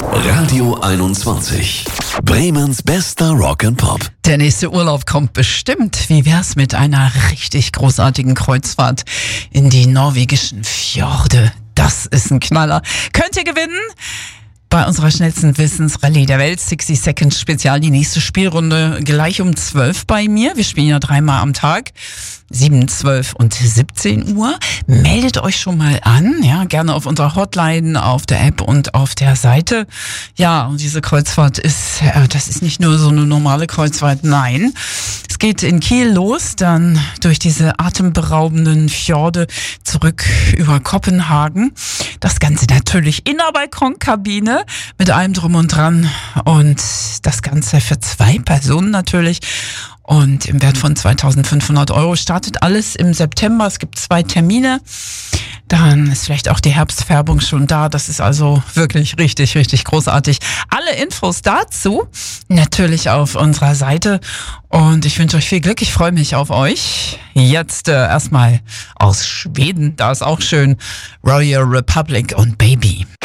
Radio 21. Bremens bester Rock and Pop. Der nächste Urlaub kommt bestimmt. Wie wär's mit einer richtig großartigen Kreuzfahrt in die norwegischen Fjorde? Das ist ein Knaller. Könnt ihr gewinnen? Bei unserer schnellsten Wissensrallye der Welt, 60 Seconds Spezial, die nächste Spielrunde gleich um 12 bei mir. Wir spielen ja 3-mal am Tag, 7, 12 und 17 Uhr. Meldet euch schon mal an, ja, gerne auf unserer Hotline, auf der App und auf der Seite. Ja, und diese Kreuzfahrt das ist nicht nur so eine normale Kreuzfahrt, nein. Es geht in Kiel los, dann durch diese atemberaubenden Fjorde zurück über Kopenhagen. Das Ganze natürlich in der Balkonkabine mit allem drum und dran und das Ganze für 2 Personen natürlich. Und im Wert von 2.500 € startet alles im September. Es gibt 2 Termine. Dann ist vielleicht auch die Herbstfärbung schon da. Das ist also wirklich richtig, richtig großartig. Alle Infos dazu natürlich auf unserer Seite. Und ich wünsche euch viel Glück. Ich freue mich auf euch. Jetzt erstmal aus Schweden. Da ist auch schön Royal Republic und Baby.